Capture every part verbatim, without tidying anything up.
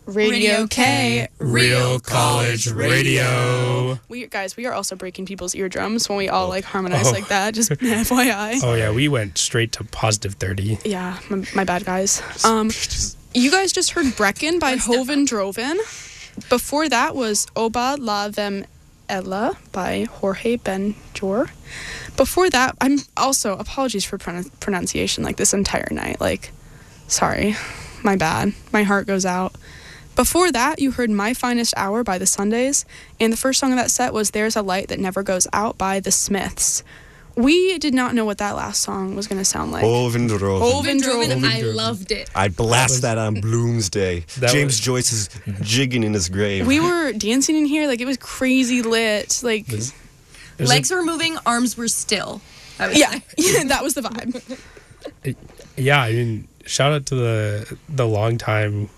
Radio K. Real College Radio. We guys, we are also breaking people's eardrums when we all like harmonize Oh. like that. Just F Y I. Oh yeah, we went straight to positive thirty. Yeah, my, my bad, guys. Um, you guys just heard Brecken by Hoven Droven. Before that was Oba La Vem Ella by Jorge Ben Jor. Before that, I'm also apologies for pron- pronunciation like this entire night. Like, sorry, my bad. My heart goes out. Before that, you heard My Finest Hour by the Sundays, and the first song of that set was There's a Light That Never Goes Out by the Smiths. We did not know what that last song was going to sound like. Hoven Droven. Hoven Droven. I loved it. I blast That that, on Bloomsday. that James was- Joyce is jigging in his grave. We were dancing in here, like it was crazy lit. Like, There's a- Legs were moving, arms were still. I would yeah, say. yeah, that was the vibe. yeah, I mean, shout out to the the longtime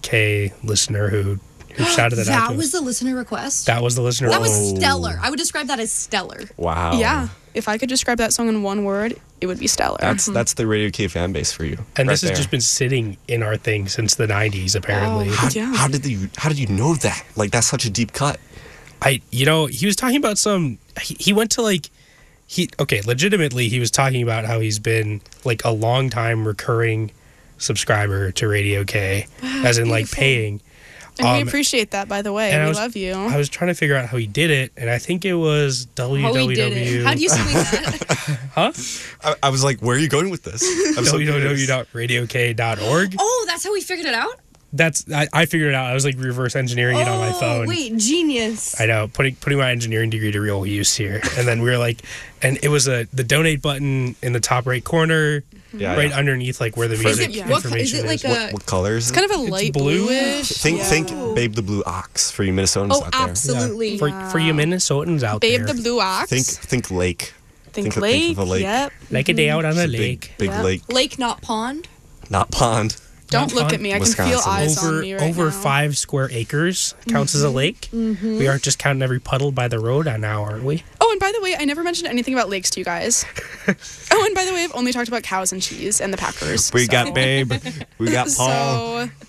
K listener who who shouted it out That to was us. the listener request. That was the listener. That was Whoa. stellar. I would describe that as stellar. Wow. Yeah, if I could describe that song in one word, it would be stellar. That's that's the Radio K fan base for you. and right this has there. just been sitting in our thing since the nineties, apparently. Wow. How, Yeah. how did you how did you know that? Like that's such a deep cut. I, you know, he was talking about some. He, he went to like, he okay, legitimately, he was talking about how he's been like a long time recurring subscriber to Radio K, as in like paying. and we Um, appreciate that, by the way. and I We was- love you. I was trying to figure out how he did it, and I think it was How we did it. www. How do you swing that? Huh? I, I was like, where are you going with this? I'm so w w w curious. dot radio k dot org. Oh, that's how we figured it out? That's I, I figured it out. I was like reverse engineering it on my phone. Oh, wait, genius. I know, putting putting my engineering degree to real use here. And then we were like, and it was a the donate button in the top right corner, Yeah, right yeah. underneath like where the Is music it- yeah. what co- information is it like is. a- What, what colors? It's kind of a light blue. bluish. think yeah. think Babe the Blue Ox for you Minnesotans Oh, out there. absolutely. For for you Minnesotans out Babe there, the Blue Ox. Think think lake. Think think of- lake. think of a lake. Yep. like a day out on It's a a big, lake, big Yeah. lake, Lake, not pond. not pond. Don't Not look fun. at me. I can feel Wisconsin. eyes over on me right over now. five square acres counts as a lake. We aren't just counting every puddle by the road now, aren't we? Oh, and by the way, I never mentioned anything about lakes to you guys. Oh, and by the way, I've only talked about cows and cheese and the Packers. We so. got Babe. We got Paul. So,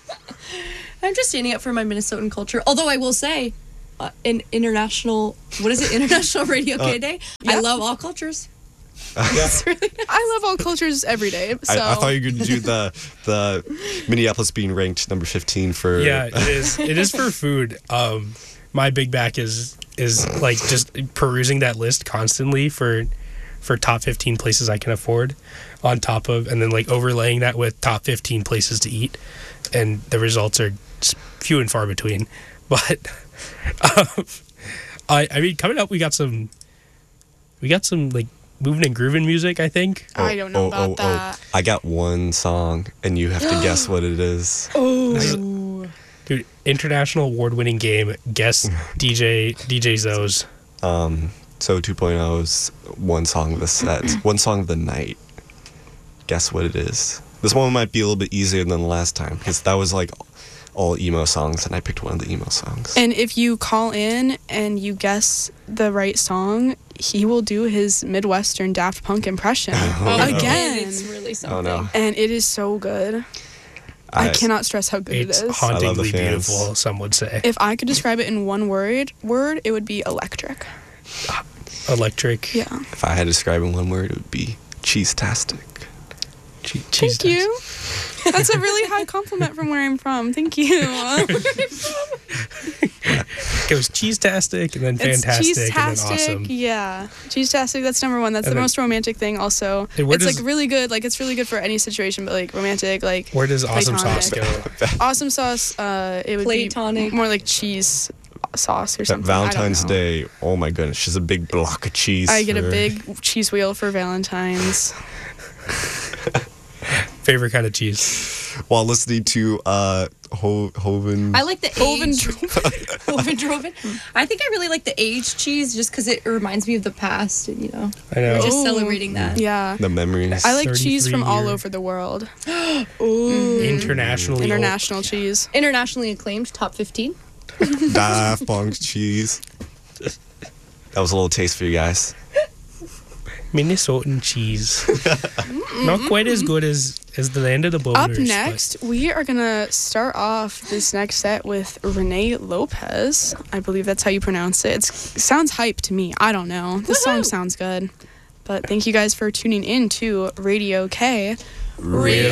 I'm just standing up for my Minnesotan culture. Although I will say, uh, in international, what is it? International Radio K Day. I Yep. love all cultures. it's really nice. I love all cultures every day. So. I, I thought you were going to do the the Minneapolis being ranked number fifteen for. Yeah, it is. It is for food. Um, my big back is is like just perusing that list constantly for for top fifteen places I can afford, on top of, and then like overlaying that with top fifteen places to eat, and the results are just few and far between. But um, I I mean, coming up, we got some we got some like moving and grooving music, I think. I don't know about that. I got one song, and you have to guess what it is. Oh. Dude, international award-winning game. Guess D J D J Zoe's. Um, so 2.0's one song of the set, one song of the night. Guess what it is. This one might be a little bit easier than the last time because that was like all emo songs, and I picked one of the emo songs. And if you call in and you guess the right song, he will do his Midwestern Daft Punk impression again. It's really something. Oh no! And it is so good. I, cannot stress how good It's it is. I love the hauntingly fans. beautiful, some would say. If I could describe it in one word, word, it would be electric. Electric. Yeah. If I had to describe in one word, it would be cheese-tastic. Che- cheese Thank you. That's a really high compliment from where I'm from. Thank you. It goes cheese-tastic and then It's fantastic and then cheese-tastic. awesome. Yeah. Cheese-tastic, that's number one. That's And the then- most romantic thing also. Hey, where It's does- like really good. Like it's really good for any situation, but like romantic, like Where does awesome sauce go? platonic. Awesome sauce, uh, it would Platonic. be more like cheese sauce or That something. I don't Valentine's know. Day, oh my goodness, just a big block of cheese. I get a for- big cheese wheel for Valentine's. Favorite kind of cheese? While listening to uh, Ho- Hoven. I like the Hoven aged Hoven Droven. I think I really like the aged cheese just because it reminds me of the past, and you know, I know. we're just Ooh. celebrating that. Yeah. the memories. I like cheese from all thirty-three over the world. Internationally. International cheese. Internationally acclaimed, top fifteen. Daft Punk cheese. That was a little taste for you guys. Minnesotan cheese. Not quite as good as is the land of the Up boulders. next, we are gonna start off this next set with Renee Lopez. I believe that's how you pronounce it. It's, it sounds hype to me. I don't know. The song sounds good. But thank you guys for tuning in to Radio K. Real